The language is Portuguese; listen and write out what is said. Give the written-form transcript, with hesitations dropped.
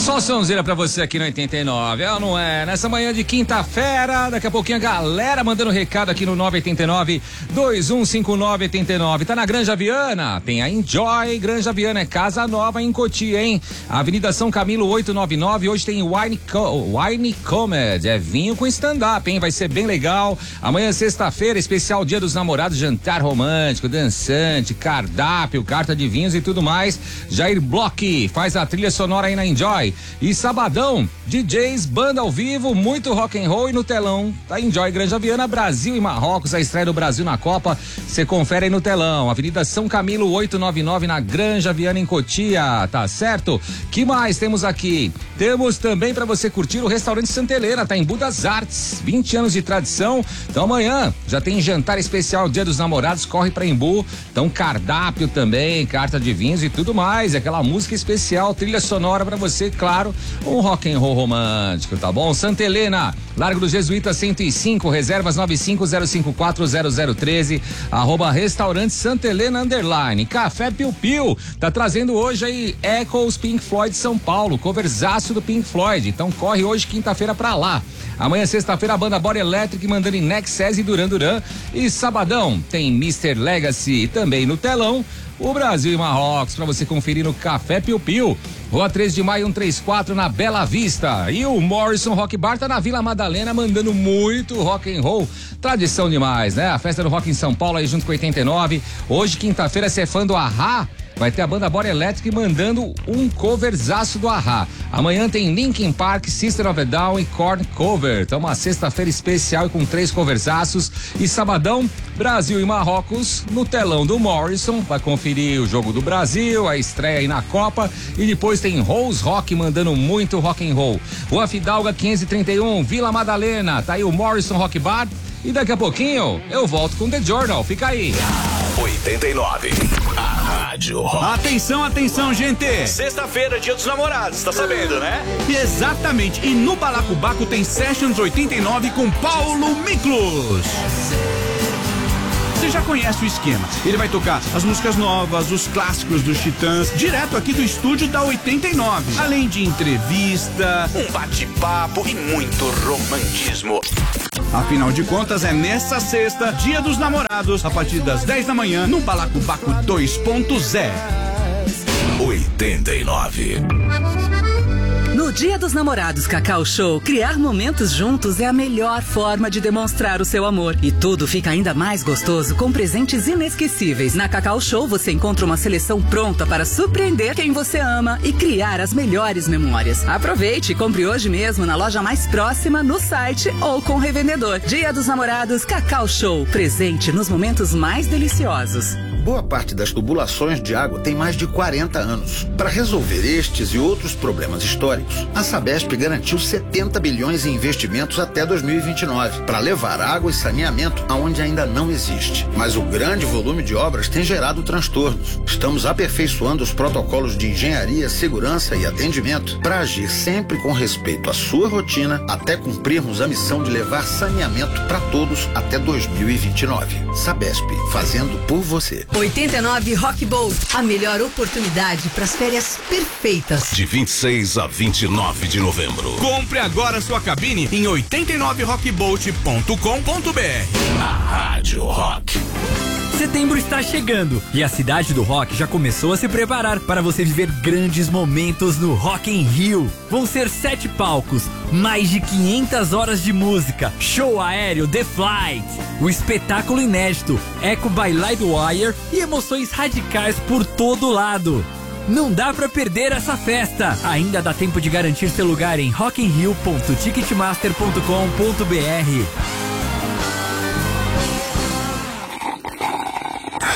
Só sonzeira pra você aqui no 89, é ou não é? Nessa manhã de quinta-feira, daqui a pouquinho a galera mandando recado aqui no 989-2159-89. Tá na Granja Viana? Tem a Enjoy. Granja Viana é casa nova em Cotia, hein? Avenida São Camilo 899. Hoje tem Wine Comedy. É vinho com stand-up, hein? Vai ser bem legal. Amanhã, sexta-feira, especial Dia dos Namorados, jantar romântico, dançante, cardápio, carta de vinhos e tudo mais. Jair Bloch faz a trilha sonora aí na Enjoy. E sabadão, DJs, banda ao vivo, muito rock and roll e no telão da Enjoy Granja Viana, Brasil e Marrocos, a estreia do Brasil na Copa, você confere aí no telão, Avenida São Camilo 899 na Granja Viana em Cotia, tá certo? Que mais temos aqui? Temos também para você curtir o restaurante Santa Helena, tá em Budas Artes, 20 anos de tradição, então amanhã já tem jantar especial Dia dos Namorados, corre pra Embu, então cardápio também, carta de vinhos e tudo mais, aquela música especial, trilha sonora pra você, claro, um rock and roll romântico, tá bom? Santa Helena, Largo do Jesuíta 105, reservas 950540013, @restaurante Santa Helena _ Café Piu Piu, tá trazendo hoje aí Echoes Pink Floyd São Paulo, coverzaço do Pink Floyd, então corre hoje quinta-feira pra lá. Amanhã, sexta-feira, a banda Body Electric mandando em Nexus e Duran Duran. E sabadão tem Mr. Legacy também no telão. O Brasil e Marrocos pra você conferir no Café Piu Piu. Rua 3 de Maio 134 na Bela Vista. E o Morrison Rock Bar tá na Vila Madalena mandando muito rock and roll. Tradição demais, né? A festa do rock em São Paulo aí junto com 89. Hoje, quinta-feira, você é fã do Ahá? Vai ter a banda Body Electric mandando um coverzaço do Ahá. Amanhã tem Linkin Park, System of a Down e Korn cover. Então uma sexta-feira especial com 3 coverzaços. E sabadão, Brasil e Marrocos no telão do Morrison. Vai conferir o jogo do Brasil, a estreia aí na Copa. E depois tem Rose Rock mandando muito rock and roll. Rua Fidalga 531, Vila Madalena. Tá aí o Morrison Rock Bar. E daqui a pouquinho eu volto com The Journal. Fica aí. 89. A Rádio Rock. Atenção, atenção, gente! Sexta-feira, Dia dos Namorados, tá sabendo, né? Exatamente. E no Balacobaco tem Sessions 89 com Paulo Miklos. Você já conhece o esquema. Ele vai tocar as músicas novas, os clássicos dos Titãs, direto aqui do estúdio da 89. Além de entrevista, Um bate-papo e muito romantismo. afinal de contas, é nessa sexta, Dia dos Namorados, a partir das 10 da manhã, no Balacobaco 2.0. 89. No Dia dos Namorados Cacau Show, criar momentos juntos é a melhor forma de demonstrar o seu amor. E tudo fica ainda mais gostoso com presentes inesquecíveis. Na Cacau Show você encontra uma seleção pronta para surpreender quem você ama e criar as melhores memórias. Aproveite e compre hoje mesmo na loja mais próxima, no site ou com o revendedor. Dia dos Namorados Cacau Show, presente nos momentos mais deliciosos. Boa parte das tubulações de água tem mais de 40 anos. Para resolver estes e outros problemas históricos, a Sabesp garantiu 70 bilhões em investimentos até 2029 para levar água e saneamento aonde ainda não existe. Mas o grande volume de obras tem gerado transtornos. Estamos aperfeiçoando os protocolos de engenharia, segurança e atendimento para agir sempre com respeito à sua rotina até cumprirmos a missão de levar saneamento para todos até 2029. Sabesp, fazendo por você. 89 Rock Boat, a melhor oportunidade para as férias perfeitas. De 26 a 29 de novembro. compre agora sua cabine em 89rockboat.com.br. A Rádio Rock. Setembro está chegando e a cidade do rock já começou a se preparar para você viver grandes momentos no Rock in Rio. Vão ser 7 palcos, mais de 500 horas de música, show aéreo The Flight, o espetáculo inédito Echo by Livewire e emoções radicais por todo lado. Não dá pra perder essa festa. Ainda dá tempo de garantir seu lugar em rockinrio.ticketmaster.com.br.